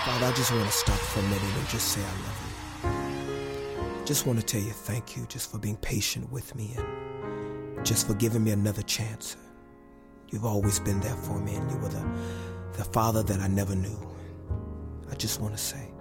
Father, I just want to stop for a minute and just say I love you. Just want to tell you thank you just for being patient with me and just for giving me another chance. You've always been there for me, and you were the father that I never knew. I just want to say